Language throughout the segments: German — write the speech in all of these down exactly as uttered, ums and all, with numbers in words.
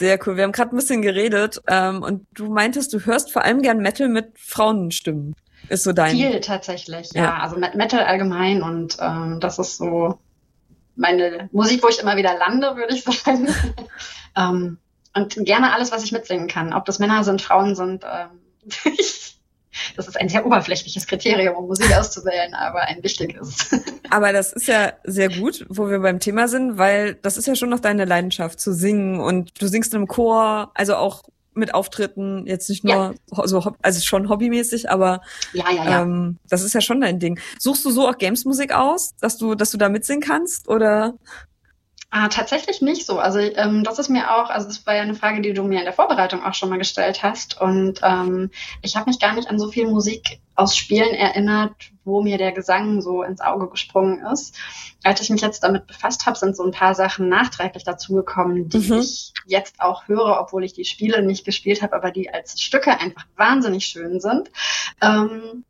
Sehr cool. Wir haben gerade ein bisschen geredet ähm, und du meintest, du hörst vor allem gern Metal mit Frauenstimmen. Ist so dein... Viel tatsächlich, ja. Ja. Also Metal allgemein und ähm, das ist so meine Musik, wo ich immer wieder lande, würde ich sagen. ähm, und gerne alles, was ich mitsingen kann. Ob das Männer sind, Frauen sind. Ähm, das ist ein sehr oberflächliches Kriterium, um Musik auszuwählen, aber ein wichtiges. Aber das ist ja sehr gut, wo wir beim Thema sind, weil das ist ja schon noch deine Leidenschaft, zu singen. Und du singst im Chor, also auch mit Auftritten, jetzt nicht nur ja. so, also schon hobbymäßig, aber ja, ja, ja. Ähm, das ist ja schon dein Ding. Suchst du so auch Games-Musik aus, dass du, dass du da mitsingen kannst, oder? Ah, tatsächlich nicht so. Also ähm, das ist mir auch, also das war ja eine Frage, die du mir in der Vorbereitung auch schon mal gestellt hast. Und ähm, ich habe mich gar nicht an so viel Musik aus Spielen erinnert, wo mir der Gesang so ins Auge gesprungen ist. Als ich mich jetzt damit befasst habe, sind so ein paar Sachen nachträglich dazugekommen, die mhm. ich jetzt auch höre, obwohl ich die Spiele nicht gespielt habe, aber die als Stücke einfach wahnsinnig schön sind. Ähm,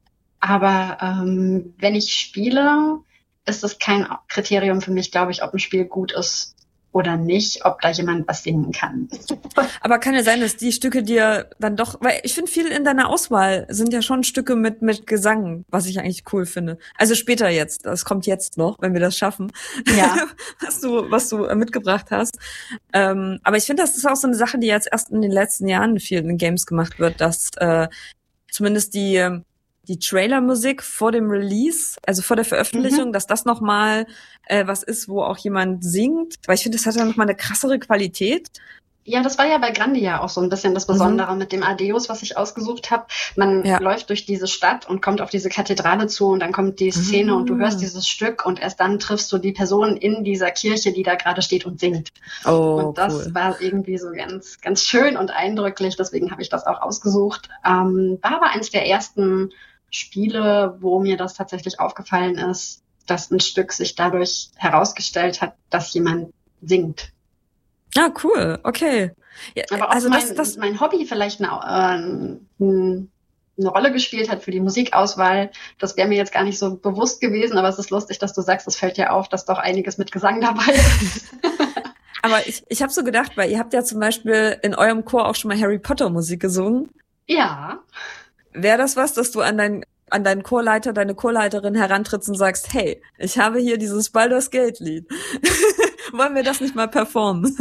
aber ähm, wenn ich spiele, ist das kein Kriterium für mich, glaube ich, ob ein Spiel gut ist oder nicht, ob da jemand was singen kann. Aber kann ja sein, dass die Stücke dir dann doch, weil ich finde, viel in deiner Auswahl sind ja schon Stücke mit mit Gesang, was ich eigentlich cool finde. Also später jetzt, das kommt jetzt noch, wenn wir das schaffen, ja. was du was du mitgebracht hast. Ähm, aber ich finde, das ist auch so eine Sache, die jetzt erst in den letzten Jahren viel in Games gemacht wird, dass äh, zumindest die die Trailer-Musik vor dem Release, also vor der Veröffentlichung, mhm. dass das nochmal äh, was ist, wo auch jemand singt. Weil ich finde, das hat ja nochmal eine krassere Qualität. Ja, das war ja bei Grandia auch so ein bisschen das Besondere mhm. mit dem Adeus, was ich ausgesucht habe. Man ja. läuft durch diese Stadt und kommt auf diese Kathedrale zu und dann kommt die Szene mhm. und du hörst dieses Stück und erst dann triffst du die Person in dieser Kirche, die da gerade steht und singt. Oh, und das cool. war irgendwie so ganz, ganz schön und eindrücklich. Deswegen habe ich das auch ausgesucht. Ähm, war aber eines der ersten Spiele, wo mir das tatsächlich aufgefallen ist, dass ein Stück sich dadurch herausgestellt hat, dass jemand singt. Ah, cool, okay. Ja, aber auch also mein, das, das mein Hobby vielleicht eine, äh, eine Rolle gespielt hat für die Musikauswahl, das wäre mir jetzt gar nicht so bewusst gewesen, aber es ist lustig, dass du sagst, es fällt dir auf, dass doch einiges mit Gesang dabei ist. Aber ich, ich habe so gedacht, weil ihr habt ja zum Beispiel in eurem Chor auch schon mal Harry Potter Musik gesungen. Ja. Wäre das was, dass du an deinen an deinen Chorleiter, deine Chorleiterin herantrittst und sagst, hey, ich habe hier dieses Baldur's Gate Lied. Wollen wir das nicht mal performen?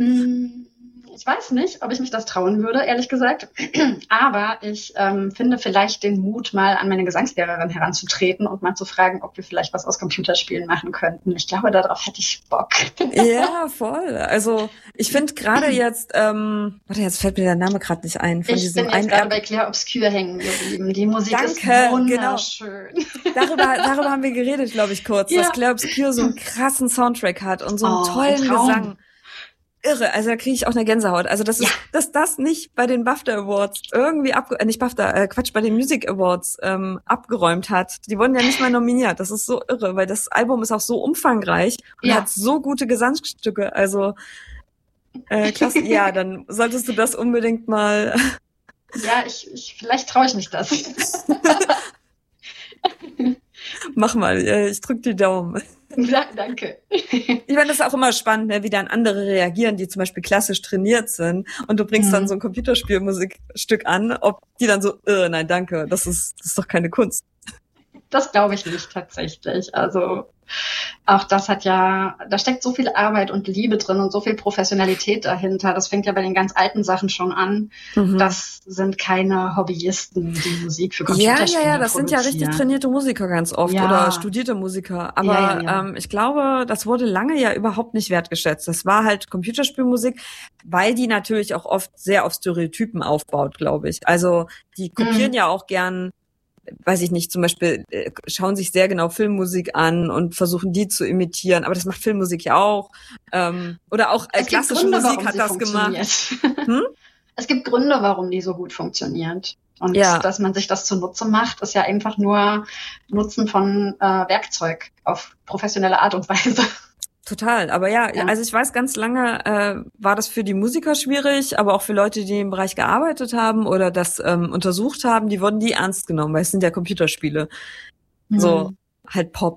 Ich weiß nicht, ob ich mich das trauen würde, ehrlich gesagt. Aber ich ähm, finde vielleicht den Mut, mal an meine Gesangslehrerin heranzutreten und mal zu fragen, ob wir vielleicht was aus Computerspielen machen könnten. Ich glaube, darauf hätte ich Bock. Ja, voll. Also ich finde gerade jetzt, ähm, warte, jetzt fällt mir der Name gerade nicht ein. Von ich diesem bin jetzt gerade bei Claire Obscure hängen geblieben. Die Musik Danke, ist wunderschön. Genau. Darüber, darüber haben wir geredet, glaube ich, kurz, ja. dass Claire Obscure so einen krassen Soundtrack hat und so einen oh, tollen ein Gesang. Irre, also da kriege ich auch eine Gänsehaut. Also das ist, ja. dass das nicht bei den BAFTA Awards irgendwie ab, äh, nicht BAFTA, äh, Quatsch, bei den Music Awards ähm, abgeräumt hat. Die wurden ja nicht mal nominiert. Das ist so irre, weil das Album ist auch so umfangreich und ja. hat so gute Gesangsstücke. Also äh, klasse. Ja, dann solltest du das unbedingt mal. Ja, ich, ich vielleicht traue ich mich das. Mach mal, ich drück die Daumen. Ja, danke. Ich meine, das ist auch immer spannend, ne, wie dann andere reagieren, die zum Beispiel klassisch trainiert sind und du bringst mhm. dann so ein Computerspielmusikstück an, ob die dann so, äh, nein, danke, das ist, das ist doch keine Kunst. Das glaube ich nicht tatsächlich. Also auch das hat ja, da steckt so viel Arbeit und Liebe drin und so viel Professionalität dahinter. Das fängt ja bei den ganz alten Sachen schon an. Mhm. Das sind keine Hobbyisten, die Musik für Computerspiele Ja, ja, ja, das sind ja richtig trainierte Musiker ganz oft ja. oder studierte Musiker. Aber ja, ja, ja. Ähm, ich glaube, das wurde lange ja überhaupt nicht wertgeschätzt. Das war halt Computerspielmusik, weil die natürlich auch oft sehr auf Stereotypen aufbaut, glaube ich. Also die kopieren mhm. ja auch gern, weiß ich nicht, zum Beispiel äh, schauen sich sehr genau Filmmusik an und versuchen die zu imitieren, aber das macht Filmmusik ja auch. Ähm, oder auch äh, klassische Gründe, Musik hat das gemacht. Hm? Es gibt Gründe, warum die so gut funktioniert. Und ja. dass man sich das zunutze macht, ist ja einfach nur Nutzen von äh, Werkzeug auf professionelle Art und Weise. Total, aber ja, ja, also ich weiß, ganz lange äh, war das für die Musiker schwierig, aber auch für Leute, die im Bereich gearbeitet haben oder das ähm, untersucht haben, die wurden die ernst genommen, weil es sind ja Computerspiele. Mhm. So halt Pop.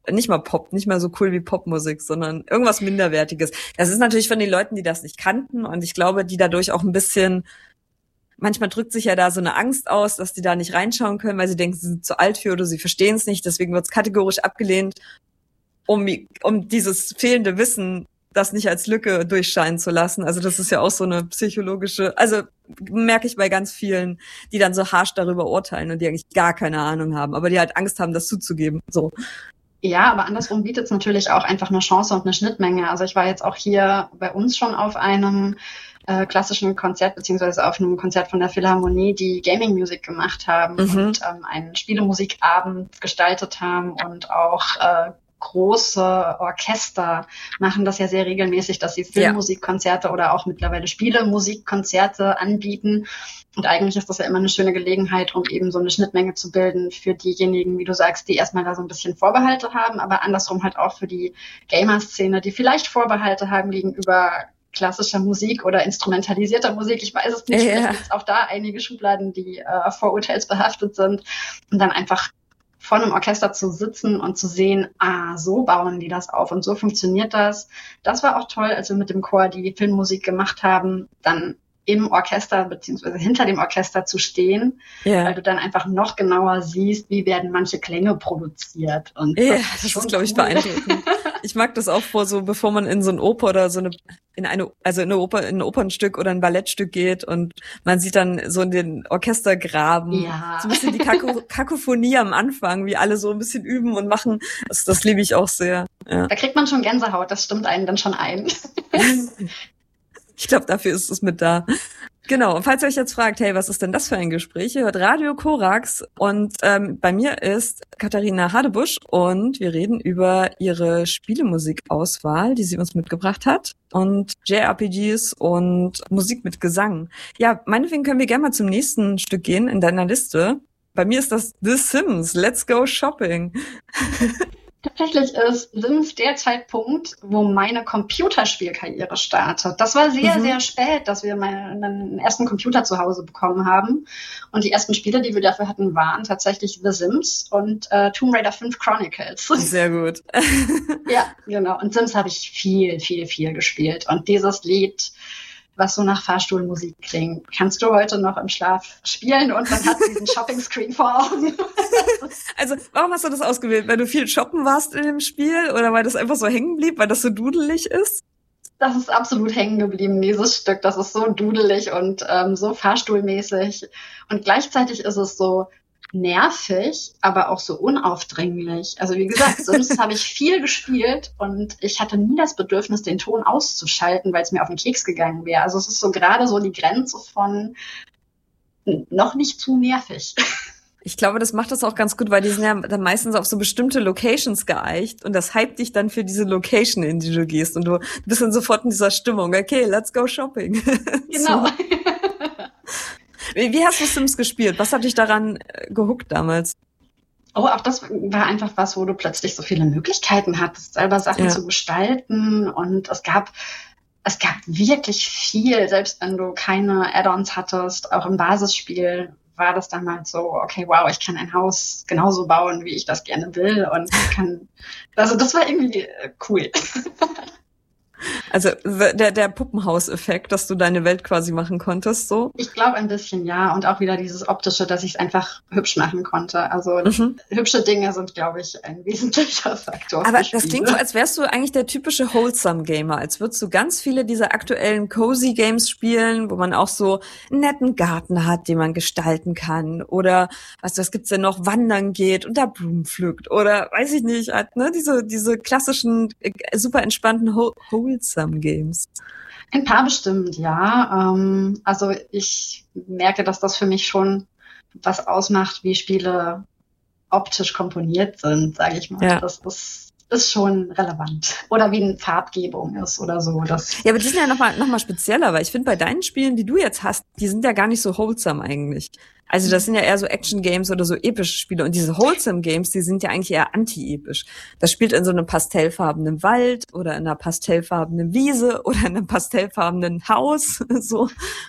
nicht mal Pop, nicht mal so cool wie Popmusik, sondern irgendwas Minderwertiges. Das ist natürlich von den Leuten, die das nicht kannten und ich glaube, die dadurch auch ein bisschen, manchmal drückt sich ja da so eine Angst aus, dass die da nicht reinschauen können, weil sie denken, sie sind zu alt für oder sie verstehen es nicht, deswegen wird es kategorisch abgelehnt, um, um dieses fehlende Wissen das nicht als Lücke durchscheinen zu lassen. Also das ist ja auch so eine psychologische, also merke ich bei ganz vielen, die dann so harsch darüber urteilen und die eigentlich gar keine Ahnung haben, aber die halt Angst haben, das zuzugeben. So. Ja, aber andersrum bietet es natürlich auch einfach eine Chance und eine Schnittmenge. Also ich war jetzt auch hier bei uns schon auf einem äh, klassischen Konzert, beziehungsweise auf einem Konzert von der Philharmonie, die Gaming Music gemacht haben mhm. und ähm, einen Spielemusikabend gestaltet haben und auch äh, große Orchester machen das ja sehr regelmäßig, dass sie Filmmusikkonzerte ja. oder auch mittlerweile Spielemusikkonzerte anbieten. Und eigentlich ist das ja immer eine schöne Gelegenheit, um eben so eine Schnittmenge zu bilden für diejenigen, wie du sagst, die erstmal da so ein bisschen Vorbehalte haben, aber andersrum halt auch für die Gamer-Szene, die vielleicht Vorbehalte haben gegenüber klassischer Musik oder instrumentalisierter Musik. Ich weiß es nicht, ja. Vielleicht gibt es auch da einige Schubladen, die äh, vorurteilsbehaftet sind und dann einfach vor einem Orchester zu sitzen und zu sehen, ah, so bauen die das auf und so funktioniert das. Das war auch toll, als wir mit dem Chor die Filmmusik gemacht haben, dann im Orchester beziehungsweise hinter dem Orchester zu stehen, yeah. weil du dann einfach noch genauer siehst, wie werden manche Klänge produziert. Und ja, das, das ist, glaube ich, beeindruckend. Ich mag das auch vor, so bevor man in so ein Oper oder so eine, in eine, also in eine Oper, in ein Opernstück oder ein Ballettstück geht und man sieht dann so in den Orchestergraben ja. so ein bisschen die Kako- Kakophonie am Anfang, wie alle so ein bisschen üben und machen. Das, das liebe ich auch sehr. Ja. Da kriegt man schon Gänsehaut, das stimmt einen dann schon ein. Ich glaube, dafür ist es mit da. Genau, und falls ihr euch jetzt fragt, hey, was ist denn das für ein Gespräch? Ihr hört Radio Korax und ähm, bei mir ist Katharina Hadebusch und wir reden über ihre Spielemusikauswahl, die sie uns mitgebracht hat und J R P Gs und Musik mit Gesang. Ja, meinetwegen können wir gerne mal zum nächsten Stück gehen in deiner Liste. Bei mir ist das The Sims, Let's Go Shopping. Tatsächlich ist Sims der Zeitpunkt, wo meine Computerspielkarriere startet. Das war sehr, mhm. sehr spät, dass wir meinen ersten Computer zu Hause bekommen haben. Und die ersten Spiele, die wir dafür hatten, waren tatsächlich The Sims und äh, Tomb Raider fünf Chronicles. Sehr gut. Ja, genau. Und Sims habe ich viel, viel, viel gespielt. Und dieses Lied, was so nach Fahrstuhlmusik klingt, kannst du heute noch im Schlaf spielen und man hat diesen Shopping-Screen vor Augen. Also, warum hast du das ausgewählt? Weil du viel shoppen warst in dem Spiel oder weil das einfach so hängen blieb, weil das so dudelig ist? Das ist absolut hängen geblieben, dieses Stück. Das ist so dudelig und ähm, so fahrstuhlmäßig. Und gleichzeitig ist es so nervig, aber auch so unaufdringlich. Also wie gesagt, sonst habe ich viel gespielt und ich hatte nie das Bedürfnis, den Ton auszuschalten, weil es mir auf den Keks gegangen wäre. Also es ist so gerade so die Grenze von noch nicht zu nervig. Ich glaube, das macht das auch ganz gut, weil die sind ja dann meistens auf so bestimmte Locations geeicht und das hypt dich dann für diese Location, in die du gehst und du bist dann sofort in dieser Stimmung. Okay, let's go shopping. Genau. So. Wie hast du Sims gespielt? Was hat dich daran gehuckt damals? Oh, auch das war einfach was, wo du plötzlich so viele Möglichkeiten hattest, selber Sachen ja. zu gestalten. Und es gab, es gab wirklich viel, selbst wenn du keine Add-ons hattest, auch im Basisspiel war das damals so, okay, wow, ich kann ein Haus genauso bauen, wie ich das gerne will. Und kann, also das war irgendwie cool. Also der, der Puppenhaus-Effekt, dass du deine Welt quasi machen konntest, so? Ich glaube ein bisschen, ja. Und auch wieder dieses Optische, dass ich es einfach hübsch machen konnte. Also mhm. hübsche Dinge sind, glaube ich, ein wesentlicher Faktor. Aber das klingt so, als wärst du eigentlich der typische Wholesome-Gamer. Als würdest du ganz viele dieser aktuellen Cozy-Games spielen, wo man auch so einen netten Garten hat, den man gestalten kann. Oder, was, was gibt's denn noch, wandern geht und da Blumen pflückt. Oder, weiß ich nicht, halt, ne, diese, diese klassischen, super entspannten Wholesome Games. Ein paar bestimmt, ja. Ähm, also ich merke, dass das für mich schon was ausmacht, wie Spiele optisch komponiert sind, sage ich mal. Ja. Das ist, ist schon relevant. Oder wie eine Farbgebung ist oder so. Das ja, aber die sind ja nochmal noch mal spezieller, weil ich finde, bei deinen Spielen, die du jetzt hast, die sind ja gar nicht so wholesome eigentlich. Also das sind ja eher so Action-Games oder so epische Spiele. Und diese Wholesome-Games, die sind ja eigentlich eher anti-episch. Das spielt in so einem pastellfarbenen Wald oder in einer pastellfarbenen Wiese oder in einem pastellfarbenen Haus. So.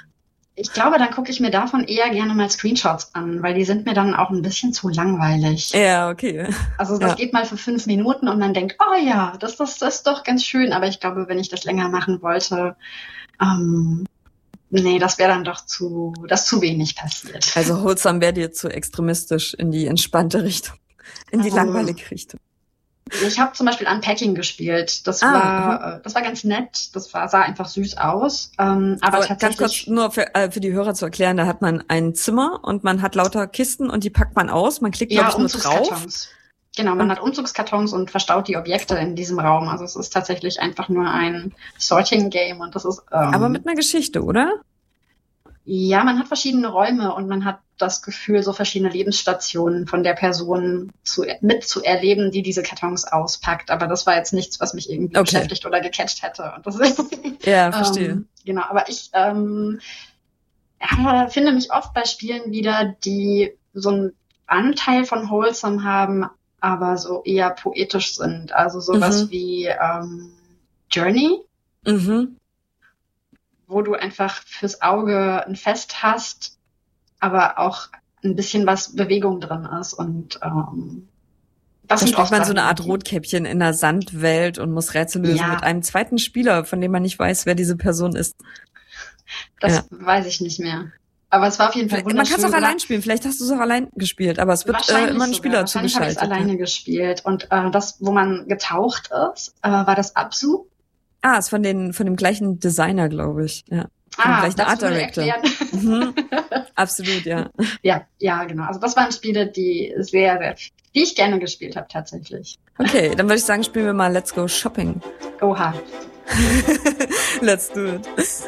Ich glaube, dann gucke ich mir davon eher gerne mal Screenshots an, weil die sind mir dann auch ein bisschen zu langweilig. Ja, okay. Also das ja. geht mal für fünf Minuten und man denkt, oh ja, das, das, das ist doch ganz schön. Aber ich glaube, wenn ich das länger machen wollte, ähm, nee, das wäre dann doch zu, das zu wenig passiert. Also Wholesome wäre dir zu extremistisch in die entspannte Richtung, in die ähm, langweilige Richtung. Ich habe zum Beispiel Unpacking gespielt. Das ah, war, uh-huh. das war ganz nett. Das war, sah einfach süß aus. Ähm, aber, aber tatsächlich. Ganz kurz nur für, äh, für die Hörer zu erklären: Da hat man ein Zimmer und man hat lauter Kisten und die packt man aus. Man klickt ja, glaube ich nur drauf. Genau, man und hat Umzugskartons und verstaut die Objekte in diesem Raum. Also es ist tatsächlich einfach nur ein Sorting-Game und das ist. Ähm, aber mit einer Geschichte, oder? Ja, man hat verschiedene Räume und man hat das Gefühl, so verschiedene Lebensstationen von der Person zu, mitzuerleben, die diese Kartons auspackt. Aber das war jetzt nichts, was mich irgendwie okay. beschäftigt oder gecatcht hätte. Und das ist, ja, verstehe. ähm, genau, aber ich ähm, ja, finde mich oft bei Spielen wieder, die so einen Anteil von Wholesome haben, aber so eher poetisch sind. Also sowas mhm. wie ähm, Journey. Mhm. Wo du einfach fürs Auge ein Fest hast, aber auch ein bisschen was Bewegung drin ist. Und ähm, das da sind spielt man so eine Art Rotkäppchen in einer Sandwelt und muss Rätsel lösen ja. mit einem zweiten Spieler, von dem man nicht weiß, wer diese Person ist. Das ja. weiß ich nicht mehr. Aber es war auf jeden Fall wunderschön. Man kann es auch allein spielen. Vielleicht hast du es auch allein gespielt, aber es wird äh, immer ein Spieler zugeschaltet. Ich habe es alleine gespielt. Und äh, das, wo man getaucht ist, äh, war das Absu. Ah, ist von den von dem gleichen Designer, glaube ich. Ja. Von ah, dem gleichen Art Director. Mhm. Absolut, ja. Ja, ja, genau. Also das waren Spiele, die sehr, sehr, die ich gerne gespielt habe tatsächlich. Okay, dann würde ich sagen, spielen wir mal Let's Go Shopping. Oha. Let's do it.